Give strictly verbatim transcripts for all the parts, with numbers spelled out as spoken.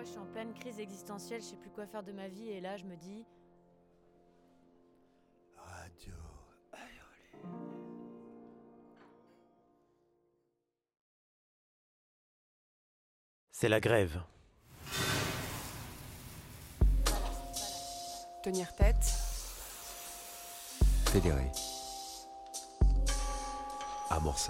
je suis en pleine crise existentielle, je sais plus quoi faire de ma vie, et là, je me dis... Radio Aïoli. C'est la grève. Tenir tête. Fédérer. Amorcer.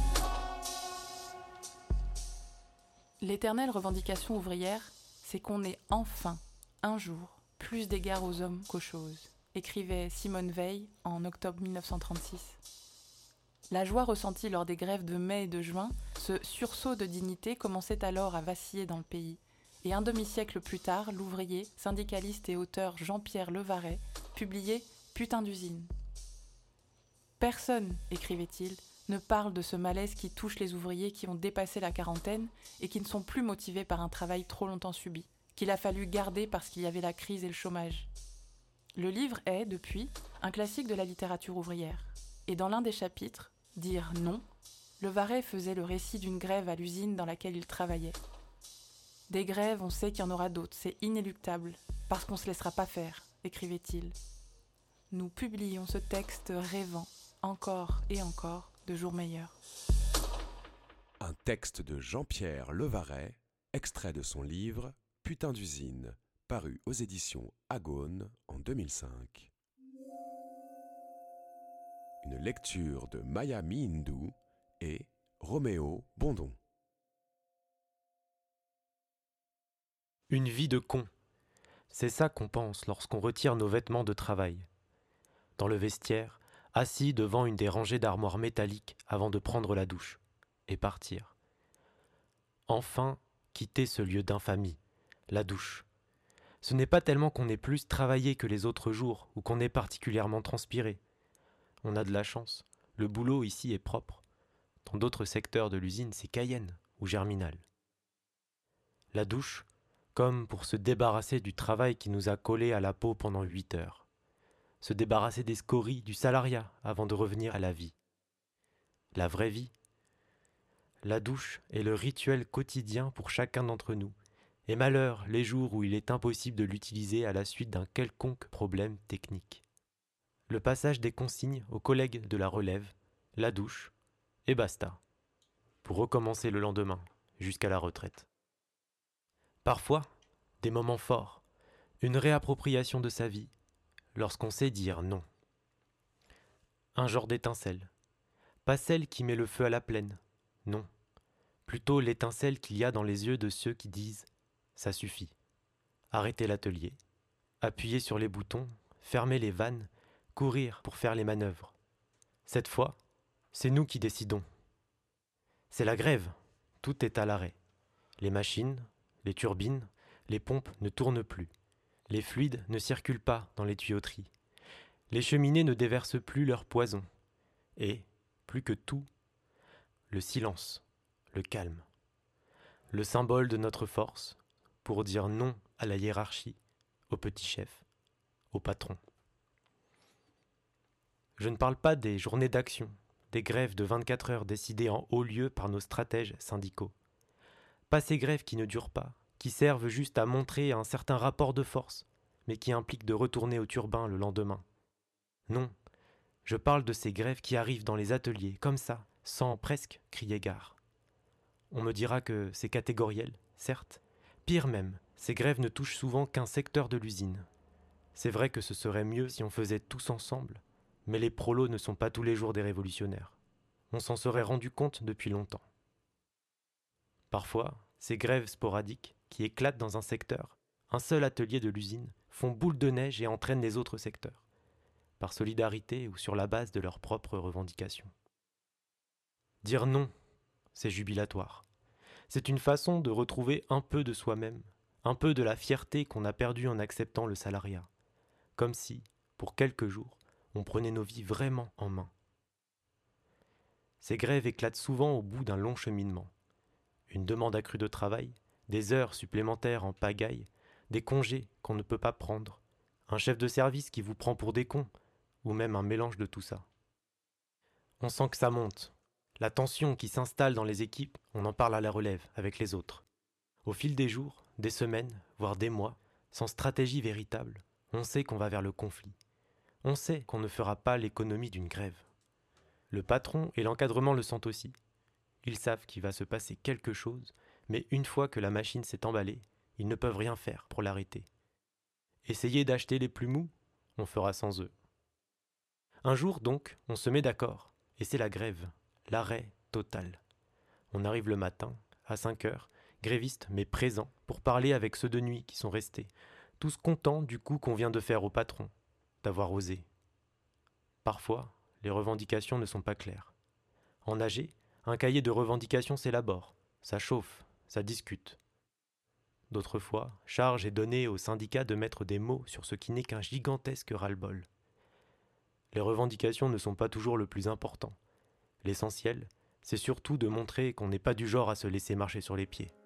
L'éternelle revendication ouvrière, c'est qu'on ait enfin, un jour, plus d'égard aux hommes qu'aux choses, écrivait Simone Veil en octobre mille neuf cent trente-six. La joie ressentie lors des grèves de mai et de juin, ce sursaut de dignité commençait alors à vaciller dans le pays. Et un demi-siècle plus tard, l'ouvrier, syndicaliste et auteur Jean-Pierre Levaret publiait « Putain d'usine ». Personne, écrivait-il, ne parle de ce malaise qui touche les ouvriers qui ont dépassé la quarantaine et qui ne sont plus motivés par un travail trop longtemps subi, qu'il a fallu garder parce qu'il y avait la crise et le chômage. Le livre est, depuis, un classique de la littérature ouvrière. Et dans l'un des chapitres, « Dire non », Levaret faisait le récit d'une grève à l'usine dans laquelle il travaillait. Des grèves, on sait qu'il y en aura d'autres, c'est inéluctable, parce qu'on ne se laissera pas faire, écrivait-il. Nous publions ce texte rêvant, encore et encore, de jours meilleurs. Un texte de Jean-Pierre Levaret, extrait de son livre « Putain d'usine », paru aux éditions Agone en deux mille cinq. Une lecture de Maya Mihindou et Roméo Bondon. Une vie de con. C'est ça qu'on pense lorsqu'on retire nos vêtements de travail. Dans le vestiaire, assis devant une des rangées d'armoires métalliques avant de prendre la douche et partir. Enfin, quitter ce lieu d'infamie, la douche. Ce n'est pas tellement qu'on ait plus travaillé que les autres jours ou qu'on ait particulièrement transpiré. On a de la chance, le boulot ici est propre. Dans d'autres secteurs de l'usine, c'est Cayenne ou Germinal. La douche, comme pour se débarrasser du travail qui nous a collés à la peau pendant huit heures. Se débarrasser des scories, du salariat, avant de revenir à la vie. La vraie vie. La douche est le rituel quotidien pour chacun d'entre nous, et malheur les jours où il est impossible de l'utiliser à la suite d'un quelconque problème technique. Le passage des consignes aux collègues de la relève, la douche, et basta, pour recommencer le lendemain, jusqu'à la retraite. Parfois, des moments forts, une réappropriation de sa vie, lorsqu'on sait dire non. Un genre d'étincelle, pas celle qui met le feu à la plaine, non, plutôt l'étincelle qu'il y a dans les yeux de ceux qui disent « ça suffit ». Arrêter l'atelier, appuyer sur les boutons, fermer les vannes, courir pour faire les manœuvres. Cette fois, c'est nous qui décidons. C'est la grève, tout est à l'arrêt. Les machines, les turbines, les pompes ne tournent plus. Les fluides ne circulent pas dans les tuyauteries. Les cheminées ne déversent plus leur poison. Et, plus que tout, le silence, le calme. Le symbole de notre force pour dire non à la hiérarchie, au petit chef, au patron. Je ne parle pas des journées d'action, des grèves de vingt-quatre heures décidées en haut lieu par nos stratèges syndicaux. Pas ces grèves qui ne durent pas, qui servent juste à montrer un certain rapport de force, mais qui impliquent de retourner au turbin le lendemain. Non, je parle de ces grèves qui arrivent dans les ateliers, comme ça, sans presque crier gare. On me dira que c'est catégoriel, certes. Pire même, ces grèves ne touchent souvent qu'un secteur de l'usine. C'est vrai que ce serait mieux si on faisait tous ensemble, mais les prolos ne sont pas tous les jours des révolutionnaires. On s'en serait rendu compte depuis longtemps. Parfois, ces grèves sporadiques, qui éclatent dans un secteur, un seul atelier de l'usine, font boule de neige et entraînent les autres secteurs, par solidarité ou sur la base de leurs propres revendications. Dire non, c'est jubilatoire. C'est une façon de retrouver un peu de soi-même, un peu de la fierté qu'on a perdue en acceptant le salariat, comme si, pour quelques jours, on prenait nos vies vraiment en main. Ces grèves éclatent souvent au bout d'un long cheminement. Une demande accrue de travail, des heures supplémentaires en pagaille, des congés qu'on ne peut pas prendre, un chef de service qui vous prend pour des cons, ou même un mélange de tout ça. On sent que ça monte. La tension qui s'installe dans les équipes, on en parle à la relève, avec les autres. Au fil des jours, des semaines, voire des mois, sans stratégie véritable, on sait qu'on va vers le conflit. On sait qu'on ne fera pas l'économie d'une grève. Le patron et l'encadrement le sentent aussi. Ils savent qu'il va se passer quelque chose, mais une fois que la machine s'est emballée, ils ne peuvent rien faire pour l'arrêter. Essayer d'acheter les plus mous, on fera sans eux. Un jour donc, on se met d'accord, et c'est la grève, l'arrêt total. On arrive le matin, à cinq heures, grévistes mais présents, pour parler avec ceux de nuit qui sont restés, tous contents du coup qu'on vient de faire au patron, d'avoir osé. Parfois, les revendications ne sont pas claires. En A G, un cahier de revendications s'élabore, ça chauffe, ça discute. D'autres fois, charge est donnée aux syndicats de mettre des mots sur ce qui n'est qu'un gigantesque ras-le-bol. Les revendications ne sont pas toujours le plus important. L'essentiel, c'est surtout de montrer qu'on n'est pas du genre à se laisser marcher sur les pieds.